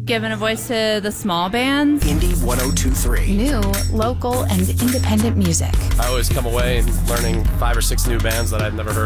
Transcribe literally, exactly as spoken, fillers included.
giving a voice to the small bands. Indie one oh two three. New, local, and independent music. I always come away learning five or six new bands that I'd never heard